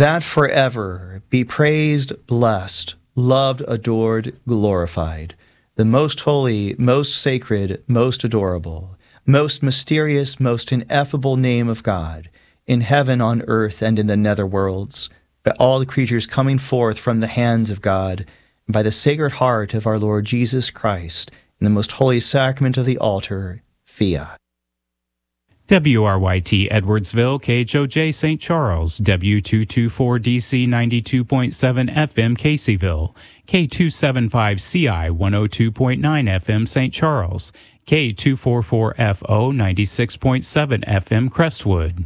that forever be praised, blessed, loved, adored, glorified, the most holy, most sacred, most adorable, most mysterious, most ineffable name of God, in heaven, on earth, and in the nether worlds, by all the creatures coming forth from the hands of God, and by the Sacred Heart of our Lord Jesus Christ, in the most holy sacrament of the altar, fiat. WRYT Edwardsville, KHOJ St. Charles, W224DC 92.7 FM Caseyville, K275CI 102.9 FM St. Charles, K244FO 96.7 FM Crestwood.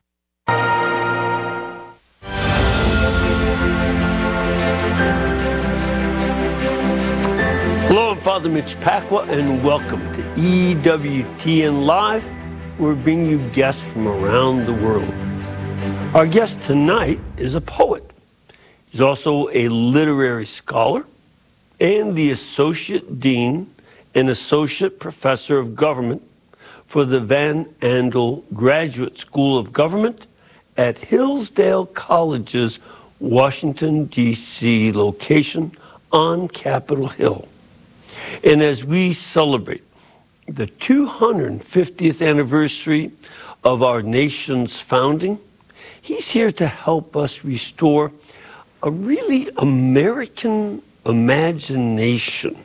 Hello, I'm Father Mitch Pacwa, and welcome to EWTN Live. We're bringing you guests from around the world. Our guest tonight is a poet. He's also a literary scholar and the Associate Dean and Associate Professor of Government for the Van Andel Graduate School of Government at Hillsdale College's Washington, D.C. location on Capitol Hill. And as we celebrate the 250th anniversary of our nation's founding, he's here to help us restore a really American imagination,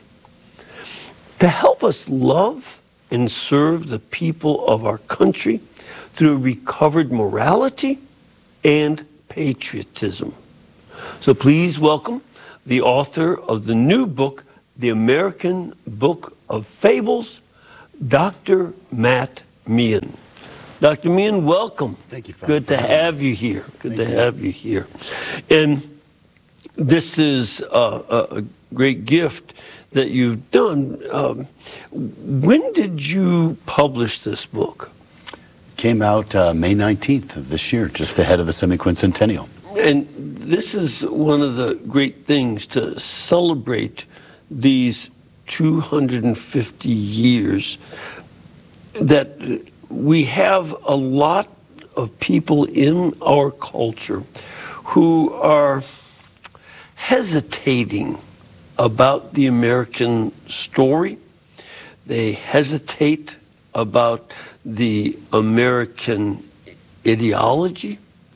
to help us love and serve the people of our country through recovered morality and patriotism. So please welcome the author of the new book, The American Book of Fables, Dr. Matt Meehan. Dr. Meehan, welcome. Thank you, Father. Good to have you here. Good to have you here. And this is a great gift that you've done. When did you publish this book? Came out May 19th of this year, just ahead of the semi-quincentennial. And this is one of the great things to celebrate these 250 years, that we have a lot of people in our culture who are hesitating about the American story. They hesitate about the American ideology.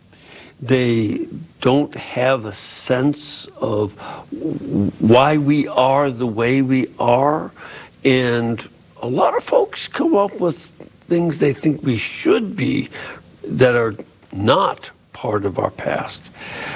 They don't have a sense of why we are the way we are. And a lot of folks come up with things they think we should be that are not part of our past.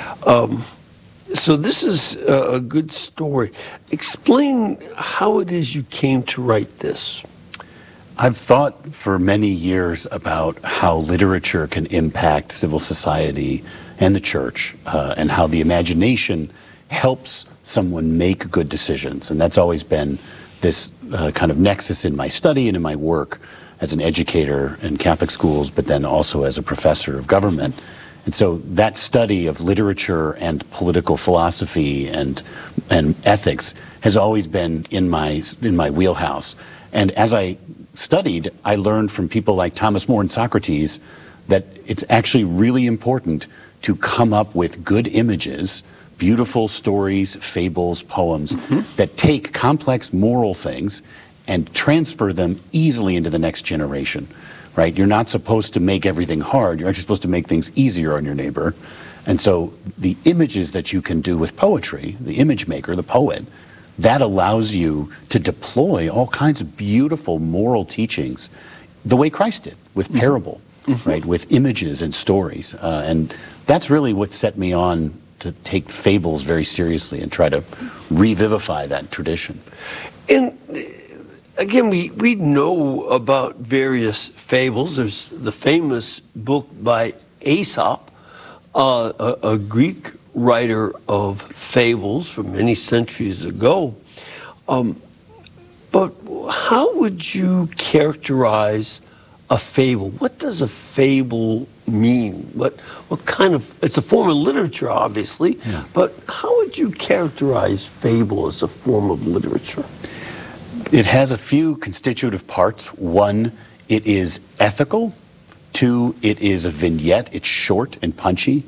So this is a good story. Explain how it is you came to write this. I've thought for many years about how literature can impact civil society and the church, and how the imagination helps someone make good decisions. And that's always been this kind of nexus in my study and in my work as an educator in Catholic schools, but then also as a professor of government. And so that study of literature and political philosophy and ethics has always been in my wheelhouse. And as I studied, I learned from people like Thomas More and Socrates that it's actually really important to come up with good images, beautiful stories, fables, poems that take complex moral things and transfer them easily into the next generation, right? You're not supposed to make everything hard. You're actually supposed to make things easier on your neighbor. And so the images that you can do with poetry, the image maker, the poet, that allows you to deploy all kinds of beautiful moral teachings the way Christ did with parable, right? With images and stories. And that's really what set me on to take fables very seriously and try to revivify that tradition. And again, we know about various fables. There's the famous book by Aesop, a Greek writer of fables from many centuries ago. But how would you characterize a fable? What does a fable mean? What kind of, it's a form of literature, obviously, but how would you characterize fable as a form of literature? It has a few constitutive parts. One, it is ethical. Two, it is a vignette. It's short and punchy.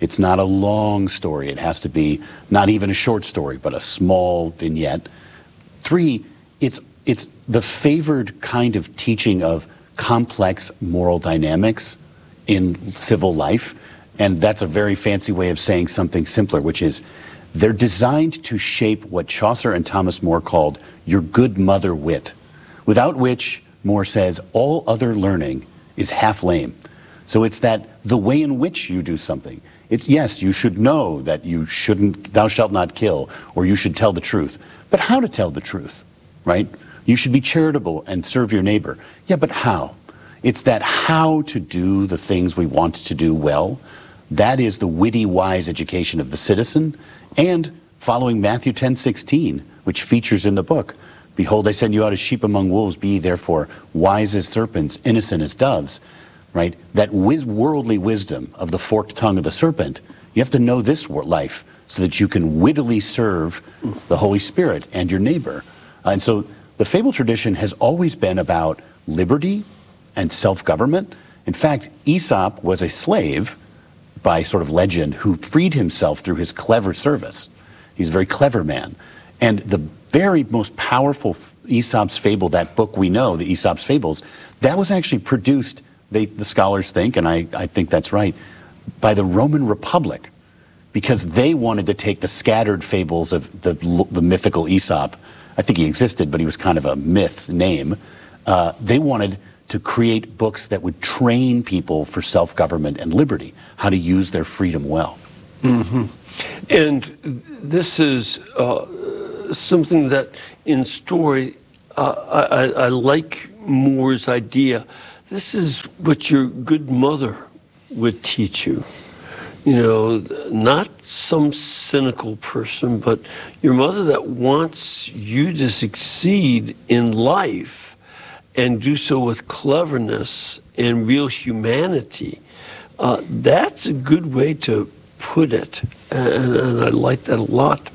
It's not a long story. It has to be not even a short story, but a small vignette. 3, it's the favored kind of teaching of complex moral dynamics in civil life. And that's a very fancy way of saying something simpler, which is they're designed to shape what Chaucer and Thomas More called your good mother wit, without which, More says, all other learning is half lame. So it's that the way in which you do something. It's, yes, you should know that thou shalt not kill, or you should tell the truth. But how to tell the truth, right? You should be charitable and serve your neighbor. Yeah, but how? It's that how to do the things we want to do well. That is the witty, wise education of the citizen. And following Matthew 10:16, which features in the book, behold, I send you out as sheep among wolves, be ye therefore wise as serpents, innocent as doves, right? That worldly wisdom of the forked tongue of the serpent, you have to know this life so that you can wittily serve the Holy Spirit and your neighbor. And so the fable tradition has always been about liberty and self-government. In fact, Aesop was a slave by sort of legend who freed himself through his clever service. He's a very clever man. And the very most powerful Aesop's fable, that book we know, the Aesop's Fables, that was actually produced, the scholars think, and I think that's right, by the Roman Republic, because they wanted to take the scattered fables of the mythical Aesop. I think he existed, but he was kind of a myth name. They wanted to create books that would train people for self-government and liberty, how to use their freedom well. Mm-hmm. And this is something that in story, I like Moore's idea. This is what your good mother would teach you. You know, not some cynical person, but your mother that wants you to succeed in life and do so with cleverness and real humanity. That's a good way to put it, and I like that a lot.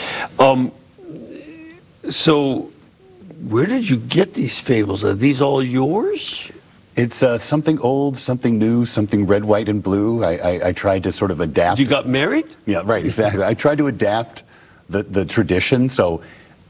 So where did you get these fables? Are these all yours? It's something old, something new, something red, white, and blue. I tried to sort of adapt. You got married? Yeah, right, exactly. I tried to adapt the tradition. So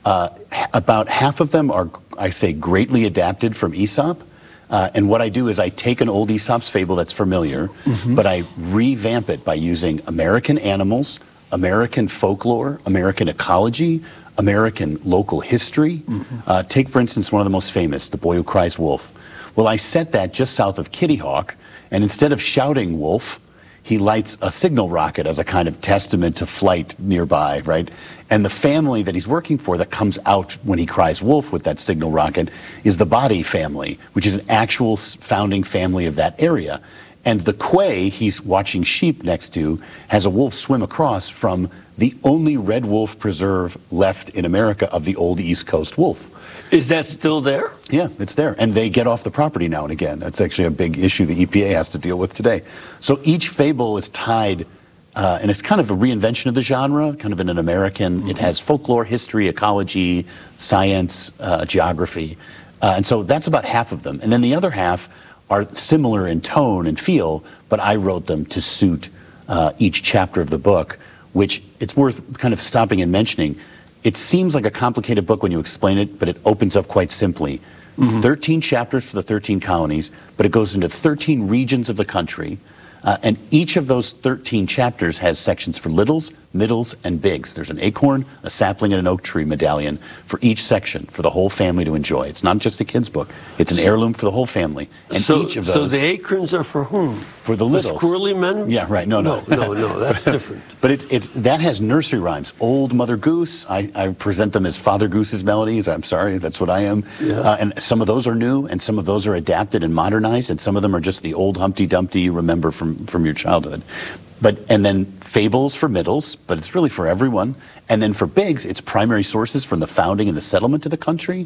about half of them are, I say, greatly adapted from Aesop. And what I do is I take an old Aesop's fable that's familiar, but I revamp it by using American animals, American folklore, American ecology, American local history. Take, for instance, one of the most famous, The Boy Who Cries Wolf. Well, I set that just south of Kitty Hawk, and instead of shouting wolf, he lights a signal rocket as a kind of testament to flight nearby, right? And the family that he's working for that comes out when he cries wolf with that signal rocket is the Body family, which is an actual founding family of that area. And the quay he's watching sheep next to has a wolf swim across from the only red wolf preserve left in America of the old East Coast wolf. Is that still there? Yeah, it's there. And they get off the property now and again. That's actually a big issue the EPA has to deal with today. So each fable is tied, and it's kind of a reinvention of the genre, kind of in an American. It has folklore, history, ecology, science, geography. And so that's about half of them. And then the other half are similar in tone and feel, but I wrote them to suit each chapter of the book, which it's worth kind of stopping and mentioning. It seems like a complicated book when you explain it, but it opens up quite simply. 13 chapters for the 13 colonies, but it goes into 13 regions of the country. And each of those 13 chapters has sections for littles, middles, and bigs. There's an acorn, a sapling, and an oak tree medallion for each section for the whole family to enjoy. It's not just a kid's book. It's an heirloom for the whole family. And each of those... So the acorns are for whom? For the littles. The squirrely men? Yeah, right. No, that's different. But that has nursery rhymes. Old Mother Goose, I present them as Father Goose's melodies. I'm sorry, that's what I am. Yeah. And some of those are new, and some of those are adapted and modernized, and some of them are just the old Humpty Dumpty you remember from your childhood. And then fables for middles, but it's really for everyone. And then for bigs, it's primary sources from the founding and the settlement of the country.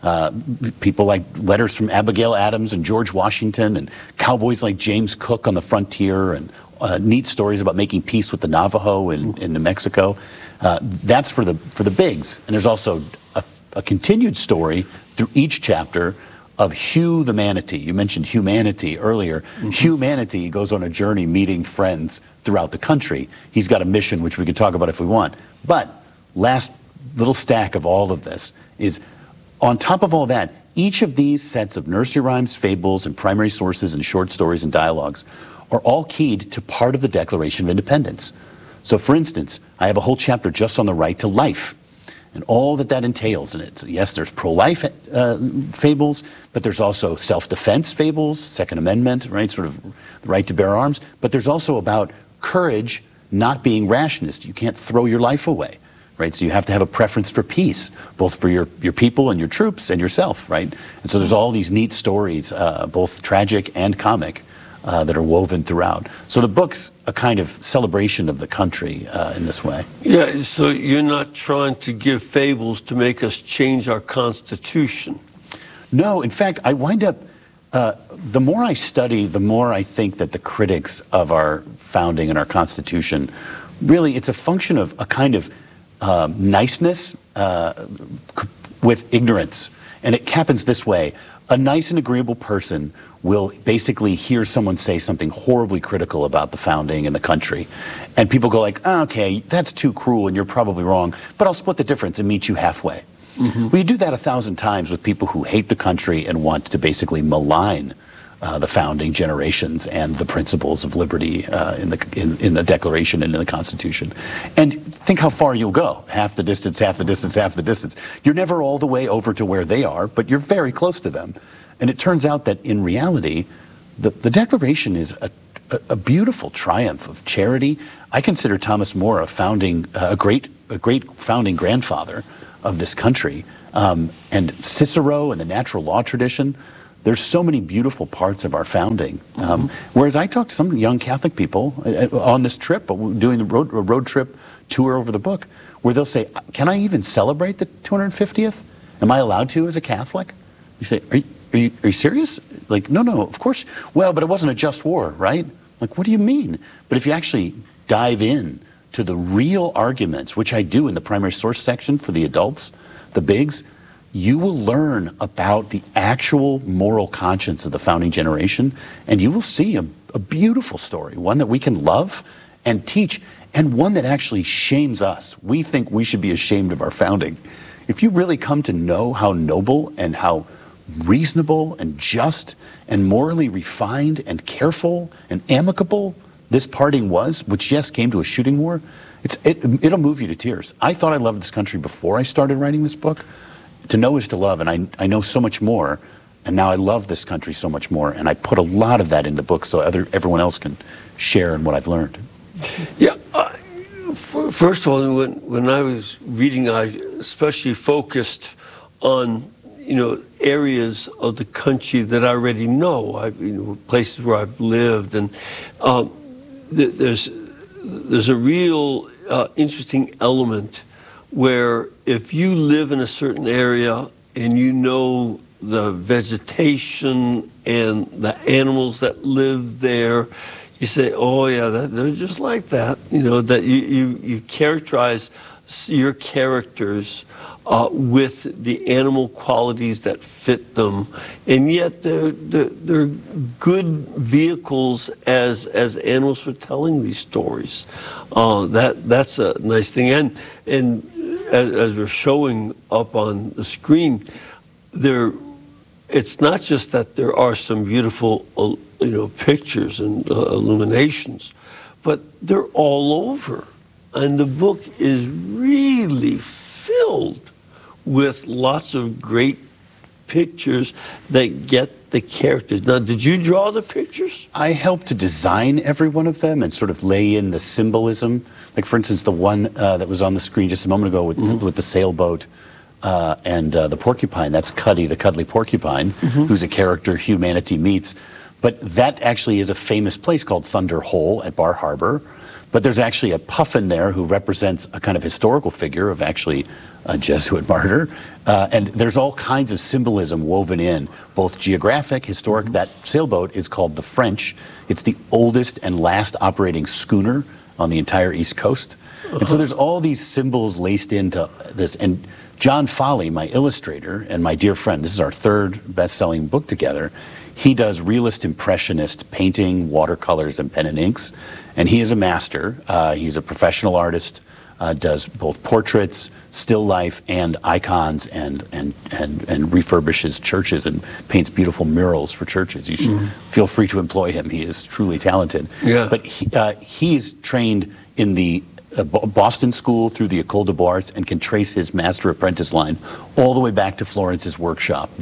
People like letters from Abigail Adams and George Washington, and cowboys like James Cook on the frontier, and neat stories about making peace with the Navajo in New Mexico. That's for the bigs. And there's also a continued story through each chapter of Hugh the manatee. You mentioned humanity earlier. Humanity goes on a journey meeting friends throughout the country. He's got a mission, which we could talk about if we want. But last little stack of all of this is, on top of all that, each of these sets of nursery rhymes, fables, and primary sources and short stories and dialogues are all keyed to part of the Declaration of Independence. So, for instance, I have a whole chapter just on the right to life and all that that entails in it. So yes, there's pro-life fables, but there's also self-defense fables, Second Amendment, right, sort of the right to bear arms. But there's also about courage not being rationist. You can't throw your life away, right? So you have to have a preference for peace, both for your people and your troops and yourself, right? And so there's all these neat stories, both tragic and comic, that are woven throughout. So the book's a kind of celebration of the country in this way. Yeah, so you're not trying to give fables to make us change our Constitution. No, in fact, I wind up, the more I study, the more I think that the critics of our founding and our Constitution, really it's a function of a kind of niceness with ignorance. And it happens this way. A nice and agreeable person will basically hear someone say something horribly critical about the founding and the country. And people go like, oh, okay, that's too cruel and you're probably wrong, but I'll split the difference and meet you halfway. Well, you do that 1,000 times with people who hate the country and want to basically malign the founding generations and the principles of liberty in the Declaration and in the Constitution. And think how far you'll go. Half the distance, half the distance, half the distance. You're never all the way over to where they are, but you're very close to them. And it turns out that in reality, the Declaration is a beautiful triumph of charity. I consider Thomas More a great founding grandfather of this country. And Cicero and the natural law tradition. There's so many beautiful parts of our founding. Whereas I talked to some young Catholic people on this trip, doing the road trip tour over the book, where they'll say, can I even celebrate the 250th? Am I allowed to as a Catholic? You say, are you serious? Like, no, of course. Well, but it wasn't a just war, right? Like, what do you mean? But if you actually dive in to the real arguments, which I do in the primary source section for the adults, the bigs, you will learn about the actual moral conscience of the founding generation, and you will see a beautiful story, one that we can love and teach, and one that actually shames us. We think we should be ashamed of our founding. If you really come to know how noble and how reasonable and just and morally refined and careful and amicable this parting was, which yes, came to a shooting war, it'll move you to tears. I thought I loved this country before I started writing this book. To know is to love, and I know so much more, and now I love this country so much more, and I put a lot of that in the book so everyone else can share in what I've learned. Yeah, first of all, when I was reading, I especially focused on areas of the country that I already know. Places where I've lived, and there's a real interesting element where if you live in a certain area and you know the vegetation and the animals that live there, you say, oh yeah, they're just like that. That you characterize your characters with the animal qualities that fit them, and yet they're good vehicles as animals for telling these stories. That's a nice thing, and as we're showing up on the screen, it's not just that there are some beautiful pictures and illuminations, but they're all over, and the book is really filled with lots of great pictures that get the characters. Now, did you draw the pictures? I helped to design every one of them and sort of lay in the symbolism. Like, for instance, the one that was on the screen just a moment ago with the sailboat and the porcupine. That's Cuddy, the cuddly porcupine, who's a character humanity meets. But that actually is a famous place called Thunder Hole at Bar Harbor. But there's actually a puffin there who represents a kind of historical figure of actually a Jesuit martyr. And there's all kinds of symbolism woven in, both geographic, historic. That sailboat is called the French. It's the oldest and last operating schooner on the entire East Coast. And so there's all these symbols laced into this. And John Foley, my illustrator and my dear friend, this is our third best-selling book together. He does realist impressionist painting, watercolors, and pen and inks. And he is a master. He's a professional artist, does both portraits, still life, and icons, and refurbishes churches and paints beautiful murals for churches. You should feel free to employ him. He is truly talented. Yeah. But he's trained in the Boston School through the École des Beaux-Arts and can trace his master-apprentice line all the way back to Florence's workshop,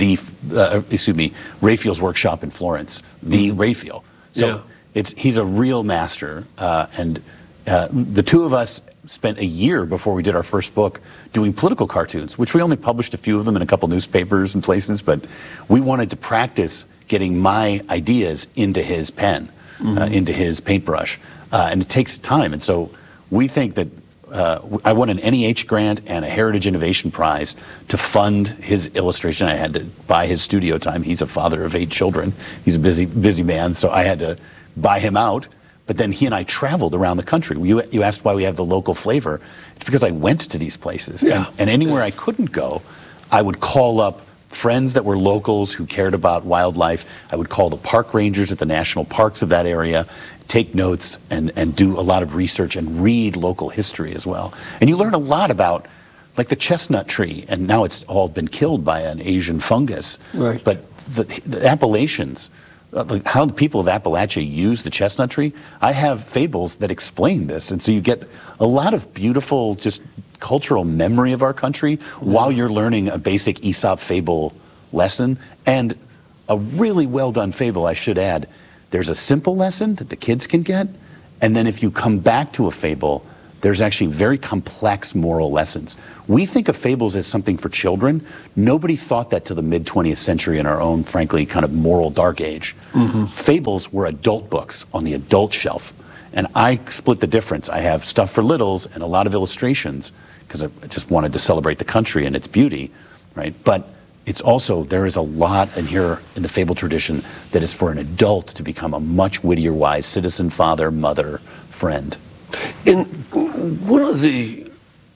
Raphael's workshop in Florence, the Raphael. So he's a real master, and the two of us spent a year before we did our first book doing political cartoons, which we only published a few of them in a couple newspapers and places, but we wanted to practice getting my ideas into his pen, into his paintbrush, and it takes time. And so we think that I won an NEH grant and a Heritage Innovation Prize to fund his illustration. I had to buy his studio time. He's a father of 8 children. He's a busy man, so I had to buy him out. But then he and I traveled around the country. You asked why we have the local flavor. It's because I went to these places. Yeah. And anywhere I couldn't go, I would call up friends that were locals who cared about wildlife. I would call the park rangers at the national parks of that area, take notes, and do a lot of research and read local history as well. And you learn a lot about, like, the chestnut tree, and now it's all been killed by an Asian fungus. Right. But the Appalachians, how the people of Appalachia use the chestnut tree, I have fables that explain this. And so you get a lot of beautiful, just cultural memory of our country while you're learning a basic Aesop fable lesson, and a really well done fable, I should add. There's a simple lesson that the kids can get, and then if you come back to a fable, there's actually very complex moral lessons. We think of fables as something for children. Nobody thought that till the mid-20th century in our own, frankly, kind of moral dark age. Fables were adult books on the adult shelf, and I split the difference. I have stuff for littles and a lot of illustrations because I just wanted to celebrate the country and its beauty, right? But it's also, there is a lot in here in the fable tradition that is for an adult to become a much wittier, wise citizen, father, mother, friend. And one of the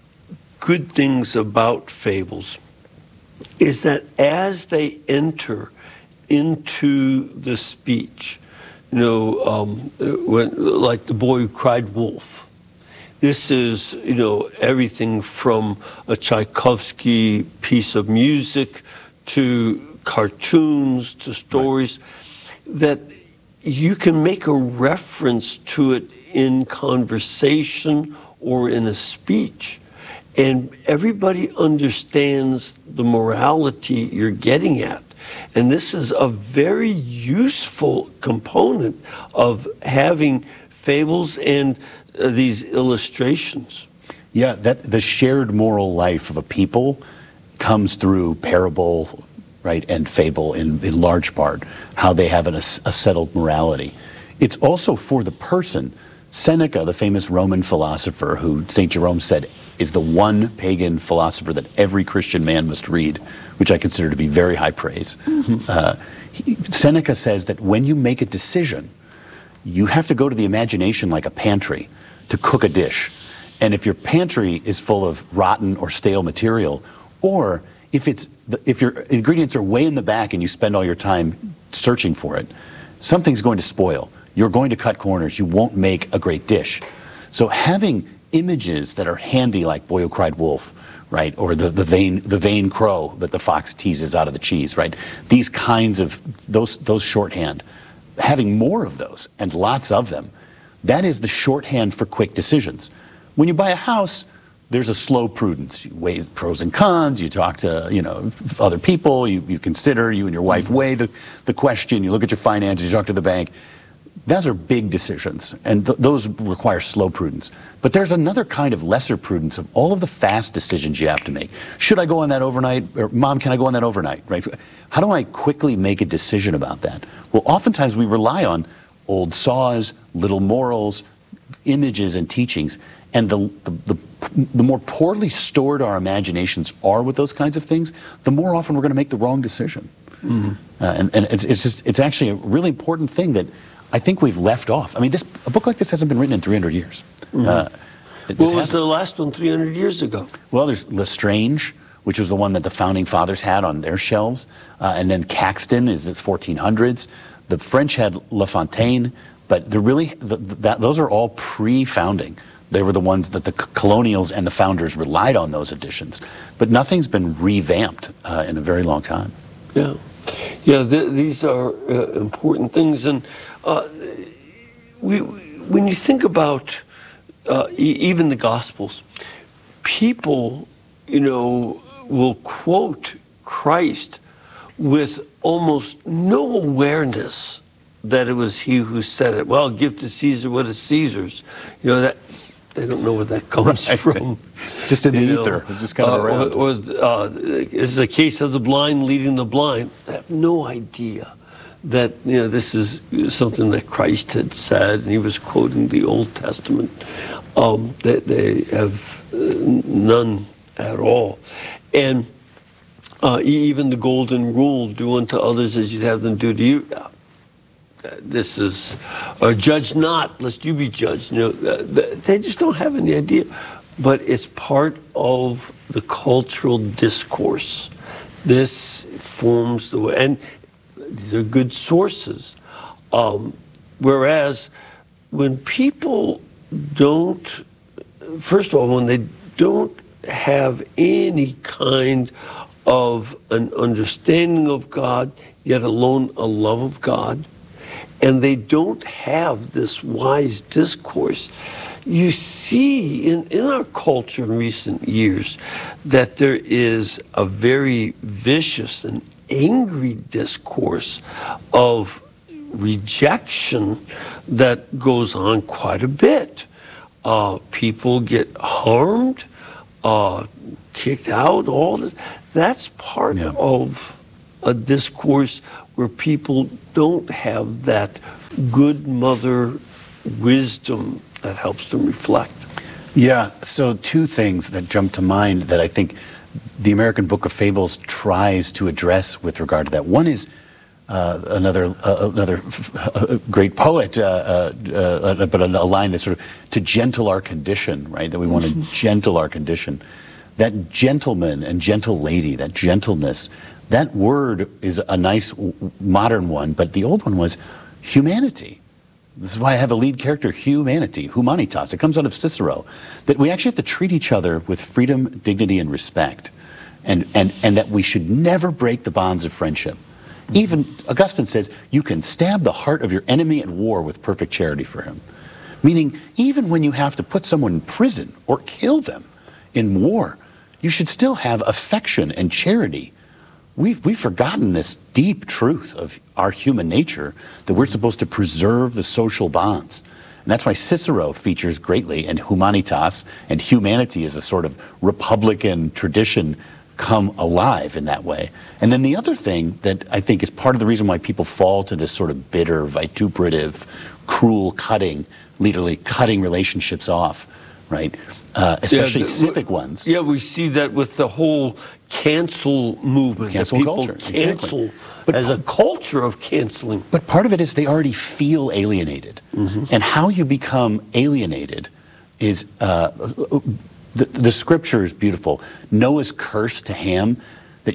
good things about fables is that as they enter into the speech, like The Boy Who Cried Wolf, this is, everything from a Tchaikovsky piece of music to cartoons to stories, that you can make a reference to it in conversation or in a speech, and everybody understands the morality you're getting at. And this is a very useful component of having fables and these illustrations. Yeah, that the shared moral life of a people comes through parable, right, and fable in large part, how they have a settled morality. It's also for the person. Seneca, the famous Roman philosopher who St. Jerome said is the one pagan philosopher that every Christian man must read, which I consider to be very high praise. Seneca says that when you make a decision, you have to go to the imagination like a pantry to cook a dish. And if your pantry is full of rotten or stale material, or if your ingredients are way in the back and you spend all your time searching for it, something's going to spoil. You're going to cut corners. You won't make a great dish. So having images that are handy, like Boy Who Cried Wolf, right, or the vain crow that the fox teases out of the cheese, right? These kinds of those shorthand, having more of those and lots of them, that is the shorthand for quick decisions. When you buy a house, there's a slow prudence. You weigh pros and cons. You talk to other people. You consider. You and your wife weigh the question. You look at your finances. You talk to the bank. Those are big decisions, and those require slow prudence. But there's another kind of lesser prudence of all of the fast decisions you have to make. Should I go on that overnight? Or, Mom, can I go on that overnight? Right? How do I quickly make a decision about that? Well, oftentimes we rely on old saws, little morals, images, and teachings. And the more poorly stored our imaginations are with those kinds of things, the more often we're going to make the wrong decision. And it's actually a really important thing that I think we've left off. I mean, a book like this hasn't been written in 300 years. What was the last one 300 years ago? Well, there's Lestrange, which was the one that the founding fathers had on their shelves, and then Caxton is the 1400s. The French had La Fontaine, but those are all pre-founding. They were the ones that the colonials and the founders relied on those editions. But nothing's been revamped in a very long time. Yeah. These are important things. And when you think about even the Gospels, people, will quote Christ with almost no awareness that it was he who said it. Well, give to Caesar what is Caesar's. That they don't know where that comes from. It's just in the ether. It's just kind of around. Or it's a case of the blind leading the blind. They have no idea that this is something that Christ had said, and he was quoting the Old Testament. That they have none at all. And even the golden rule, do unto others as you'd have them do to you. This is, or judge not, lest you be judged. They just don't have any idea. But it's part of the cultural discourse. This forms the way, and these are good sources. Whereas when people don't, first of all, when they don't have any kind of an understanding of God, yet alone a love of God, and they don't have this wise discourse, you see in our culture in recent years that there is a very vicious and angry discourse of rejection that goes on quite a bit. People get harmed, kicked out, all this. That's part of a discourse where people don't have that good mother wisdom that helps them reflect. Yeah, so two things that jump to mind that I think the American Book of Fables tries to address with regard to that. One is another great poet, but a line that's sort of to gentle our condition, right? That we want to gentle our condition. That gentleman and gentle lady, that gentleness, that word is a nice modern one, but the old one was humanity. This is why I have a lead character, humanity, humanitas. It comes out of Cicero, that we actually have to treat each other with freedom, dignity, and respect, and that we should never break the bonds of friendship. Even Augustine says, you can stab the heart of your enemy at war with perfect charity for him. Meaning, even when you have to put someone in prison or kill them in war, you should still have affection and charity. We've forgotten this deep truth of our human nature, that we're supposed to preserve the social bonds. And that's why Cicero features greatly, and humanitas and humanity as a sort of republican tradition come alive in that way. And then the other thing that I think is part of the reason why people fall to this sort of bitter, vituperative, cruel cutting, literally cutting relationships off, right? Especially civic ones. Yeah, we see that with the whole cancel movement. Cancel culture. Cancel as a culture of canceling. But part of it is they already feel alienated. And how you become alienated is, the scripture is beautiful. Noah's curse to Ham, that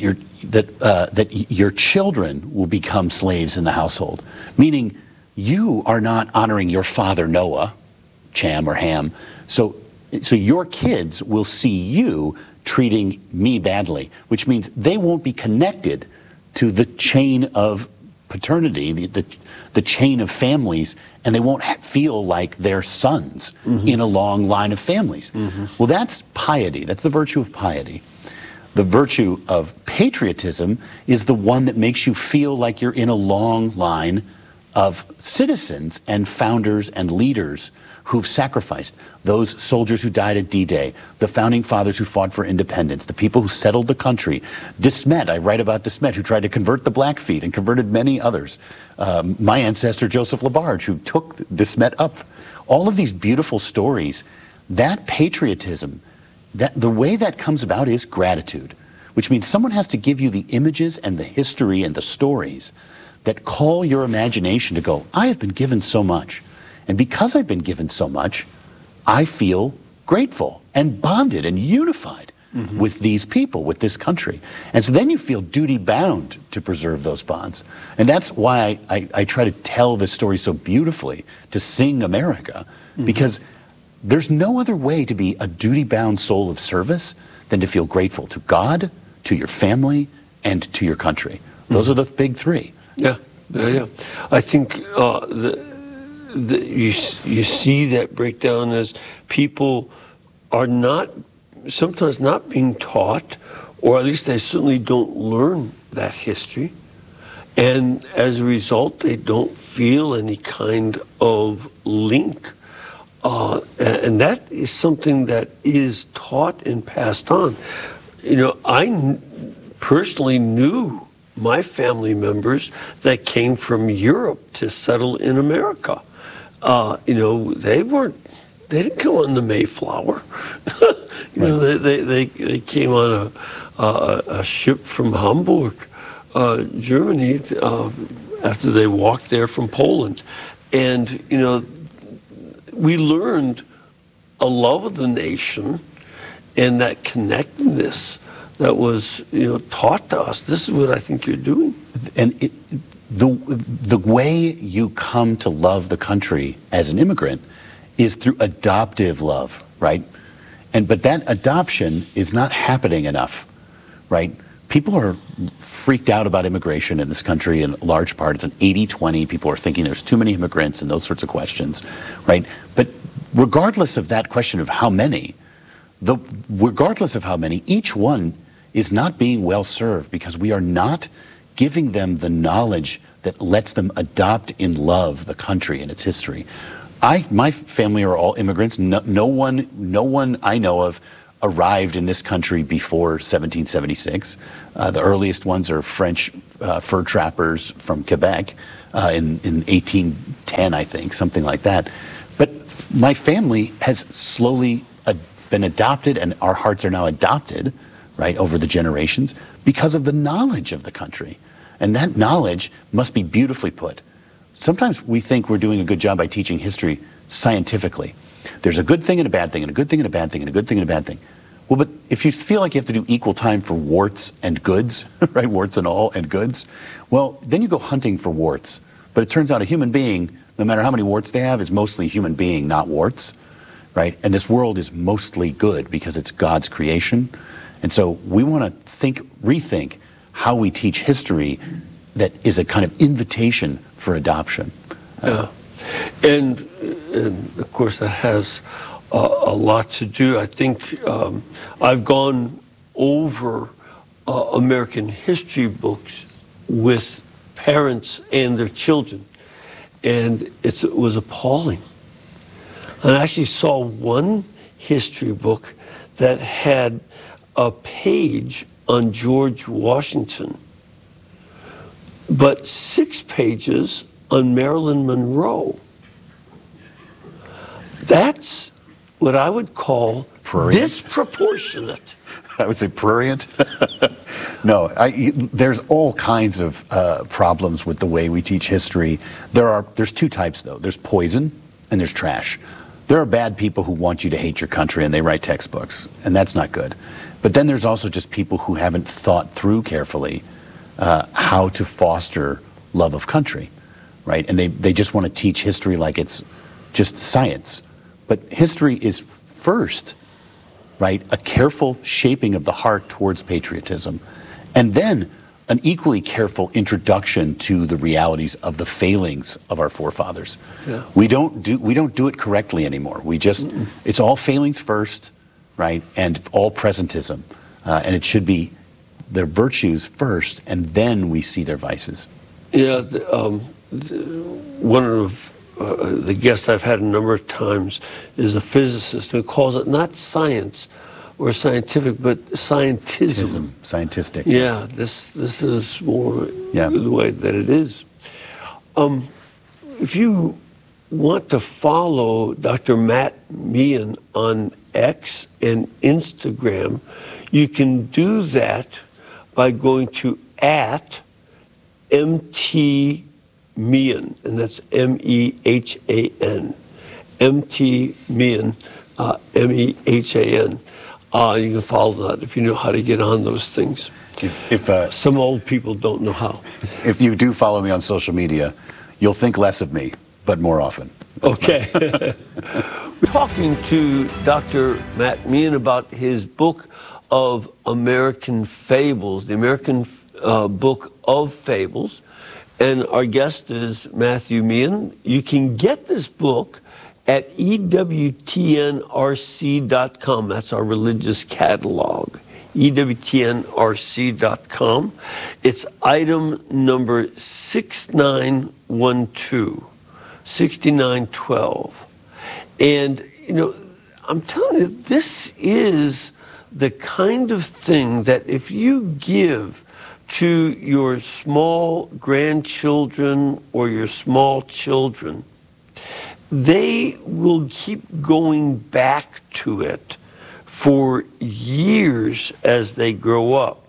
your children will become slaves in the household. Meaning, you are not honoring your father Noah, Cham or Ham, so your kids will see you treating me badly, which means they won't be connected to the chain of paternity, the chain of families, and they won't feel like they're sons in a long line of families. Well, that's piety. That's the virtue of piety. The virtue of patriotism is the one that makes you feel like you're in a long line of citizens and founders and leaders who've sacrificed. Those soldiers who died at D-Day, the founding fathers who fought for independence, the people who settled the country. De Smet, I write about De Smet, who tried to convert the Blackfeet and converted many others. My ancestor, Joseph Labarge, who took De Smet up. All of these beautiful stories, that patriotism, the way that comes about is gratitude, which means someone has to give you the images and the history and the stories that call your imagination to go, I have been given so much. And because I've been given so much, I feel grateful and bonded and unified with these people, with this country. And so then you feel duty-bound to preserve those bonds. And that's why I try to tell this story so beautifully, to sing America, because there's no other way to be a duty-bound soul of service than to feel grateful to God, to your family, and to your country. Those are the big three. Yeah. I think you see that breakdown as people are sometimes not being taught, or at least they certainly don't learn that history. And as a result, they don't feel any kind of link. And that is something that is taught and passed on. I personally knew my family members that came from Europe to settle in America. They didn't come on the Mayflower. They came on a ship from Hamburg, Germany, after they walked there from Poland. And, we learned a love of the nation and that connectedness that was, taught to us. This is what I think you're doing. And the way you come to love the country as an immigrant is through adoptive love, right? But that adoption is not happening enough, right? People are freaked out about immigration in this country in large part. It's an 80-20. People are thinking there's too many immigrants and those sorts of questions, right? But regardless of that question of how many, each one is not being well served because we are not giving them the knowledge that lets them adopt in love the country and its history. My family are all immigrants. No one I know of arrived in this country before 1776. The earliest ones are French fur trappers from Quebec in 1810, I think, something like that. But my family has slowly been adopted, and our hearts are now adopted, right, over the generations because of the knowledge of the country. And that knowledge must be beautifully put. Sometimes we think we're doing a good job by teaching history scientifically. There's a good thing and a bad thing, and a good thing and a bad thing, and a good thing and a bad thing. Well, but if you feel like you have to do equal time for warts and goods, right, warts and all and goods, well, then you go hunting for warts. But it turns out a human being, no matter how many warts they have, is mostly a human being, not warts, right? And this world is mostly good because it's God's creation. And so we want to rethink how we teach history that is a kind of invitation for adoption. Yeah. And of course that has a lot to do. I think I've gone over American history books with parents and their children, and it was appalling. And I actually saw one history book that had a page on George Washington, but 6 pages on Marilyn Monroe. That's what I would call prurient. Disproportionate. I would say prurient. No, there's all kinds of problems with the way we teach history. There's 2 types, though. There's poison and there's trash. There are bad people who want you to hate your country and they write textbooks, and that's not good. But then there's also just people who haven't thought through carefully how to foster love of country, right? And they just want to teach history like it's just science. But history is first, right, a careful shaping of the heart towards patriotism, and then an equally careful introduction to the realities of the failings of our forefathers. Yeah. We don't do it correctly anymore. It's all failings first, right, and all presentism, and it should be their virtues first, and then we see their vices. Yeah, one of the guests I've had a number of times is a physicist who calls it not science or scientific, but scientism. Scientistic. Yeah, this is more the way that it is. If you want to follow Dr. Matt Meehan on X and Instagram, you can do that by going to @MT Meehan, and that's Mehan. MT Meehan, M-E-H-A-N. You can follow that if you know how to get on those things. If some old people don't know how. If you do follow me on social media, you'll think less of me, but more often. Okay. We're talking to Dr. Matt Meehan about his book of American Fables, the American Book of Fables. And our guest is Matthew Meehan. You can get this book at EWTNRC.com. That's our religious catalog. EWTNRC.com. It's item number 6912. 6912. And, you know, I'm telling you, this is the kind of thing that if you give to your small grandchildren or your small children, they will keep going back to it for years as they grow up.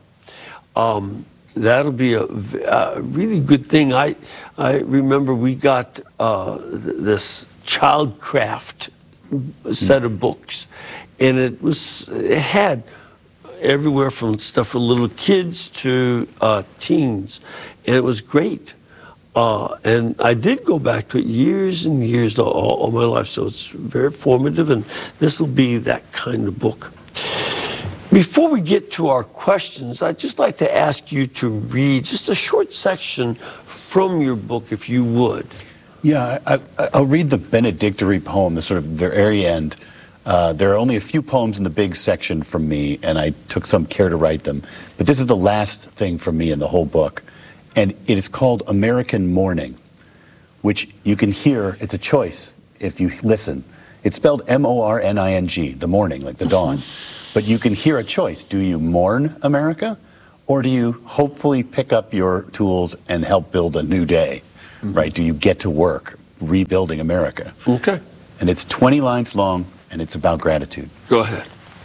That'll be a really good thing. I remember we got this Childcraft set of books, and it had everywhere from stuff for little kids to teens, and it was great. And I did go back to it years and years all my life, so it's very formative, and this will be that kind of book. Before we get to our questions, I'd just like to ask you to read just a short section from your book, if you would. Yeah, I'll read the benedictory poem, the sort of very end. There are only a few poems in the big section from me, and I took some care to write them. But this is the last thing from me in the whole book. And it is called American Morning, which you can hear, it's a choice if you listen. It's spelled M-O-R-N-I-N-G, the morning, like the dawn. But you can hear a choice. Do you mourn America, or do you hopefully pick up your tools and help build a new day, right? Do you get to work rebuilding America? Okay. And it's 20 lines long, and it's about gratitude. Go ahead.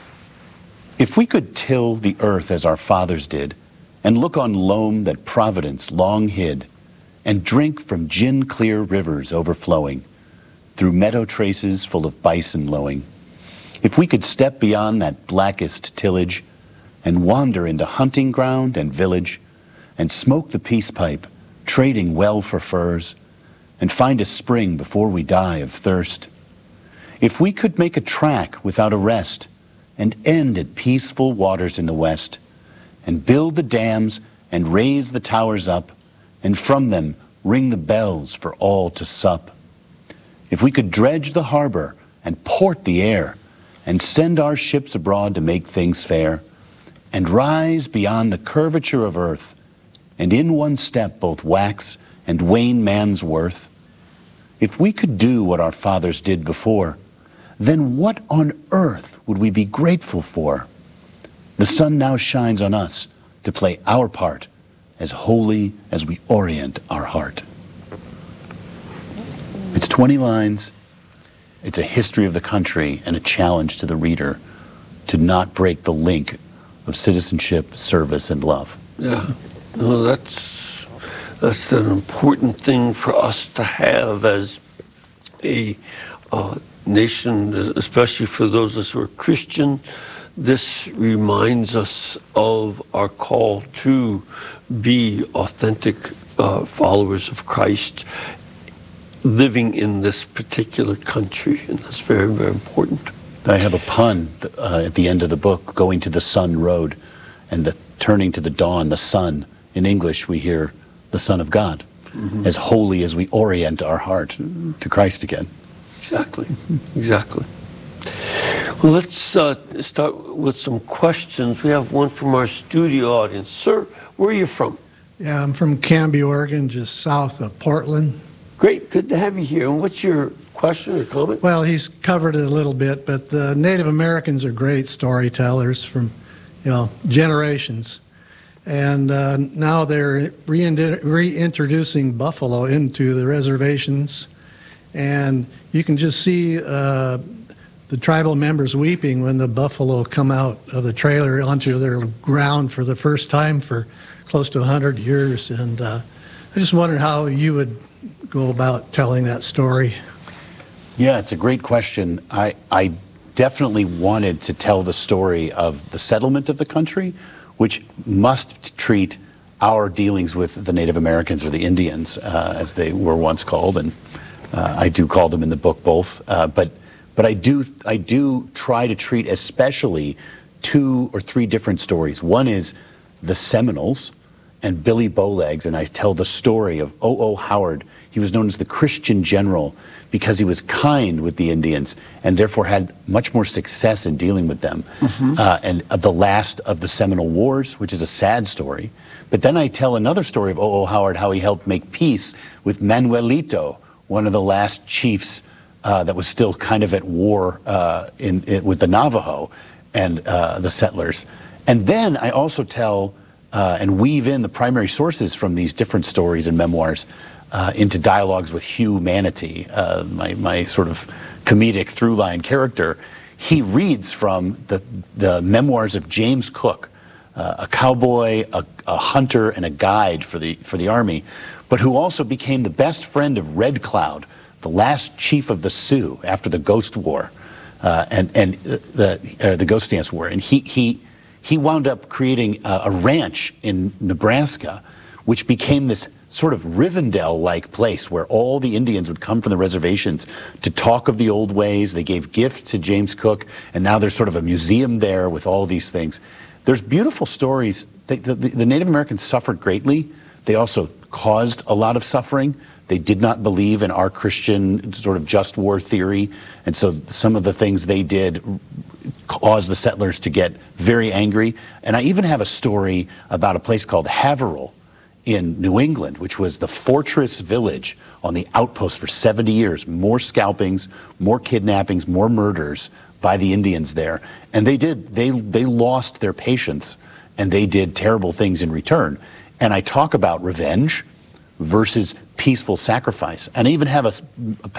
If we could till the earth as our fathers did, and look on loam that Providence long hid, and drink from gin-clear rivers overflowing, through meadow traces full of bison lowing, if we could step beyond that blackest tillage and wander into hunting ground and village and smoke the peace pipe, trading well for furs, and find a spring before we die of thirst, if we could make a track without a rest and end at peaceful waters in the west, and build the dams and raise the towers up, and from them ring the bells for all to sup, if we could dredge the harbor and port the air, and send our ships abroad to make things fair, and rise beyond the curvature of earth, and in one step both wax and wane man's worth, if we could do what our fathers did before, then what on earth would we be grateful for? The sun now shines on us to play our part as holy as we orient our heart. It's 20 lines. It's a history of the country and a challenge to the reader to not break the link of citizenship, service, and love. Yeah, no, that's an important thing for us to have as a nation, especially for those of us who are Christian. This reminds us of our call to be authentic followers of Christ, living in this particular country, and that's very, very important. I have a pun at the end of the book, going to the sun road, and turning to the dawn, the sun. In English, we hear the Son of God, as holy as we orient our heart to Christ again. Exactly, exactly. Well, let's start with some questions. We have one from our studio audience. Sir, where are you from? Yeah, I'm from Canby, Oregon, just south of Portland. Great, good to have you here. And what's your question or comment? Well, he's covered it a little bit, but the Native Americans are great storytellers from, generations. And now they're reintroducing buffalo into the reservations. And you can just see the tribal members weeping when the buffalo come out of the trailer onto their ground for the first time for close to 100 years. And I just wondered how you would go about telling that story. Yeah, it's a great question. I definitely wanted to tell the story of the settlement of the country, which must treat our dealings with the Native Americans, or the Indians, as they were once called, and I do call them in the book both. But I do try to treat especially 2 or 3 different stories. One is the Seminoles and Billy Bowlegs, and I tell the story of O.O. Howard. He was known as the Christian general because he was kind with the Indians and therefore had much more success in dealing with them. And the last of the Seminole Wars, which is a sad story. But then I tell another story of O.O. Howard, how he helped make peace with Manuelito, one of the last chiefs that was still kind of at war with the Navajo and the settlers. And then I also tell and weave in the primary sources from these different stories and memoirs into dialogues with Hugh Manatee, my sort of comedic through-line character. He reads from the memoirs of James Cook, a cowboy, a hunter, and a guide for the Army, but who also became the best friend of Red Cloud, the last chief of the Sioux after the Ghost War, and the Ghost Dance War. And he wound up creating a ranch in Nebraska, which became this sort of Rivendell-like place where all the Indians would come from the reservations to talk of the old ways. They gave gifts to James Cook, and now there's sort of a museum there with all these things. There's beautiful stories. The Native Americans suffered greatly. They also caused a lot of suffering. They did not believe in our Christian sort of just war theory, and so some of the things they did caused the settlers to get very angry. And I even have a story about a place called Haverhill in New England, which was the fortress village on the outpost for 70 years. More scalpings, more kidnappings, more murders by the Indians there. And they lost their patience, and they did terrible things in return. And I talk about revenge versus peaceful sacrifice. And I even have a